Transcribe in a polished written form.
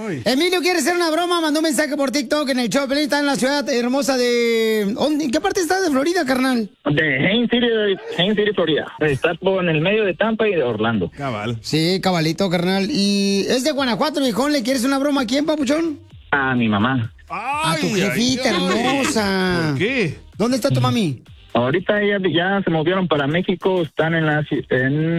Emilio quiere hacer una broma, mandó un mensaje por TikTok en el show. Pelín está en la ciudad hermosa de... ¿En qué parte está de Florida, carnal? De Haines City, Florida. Está en el medio de Tampa y de Orlando. Cabal. Sí, cabalito, carnal. Y es de Guanajuato, viejón. ¿Le quieres una broma a quién, papuchón? A mi mamá. A tu jefita hermosa. ¿Por qué? ¿Dónde está tu mami? Ahorita ya se movieron para México, están en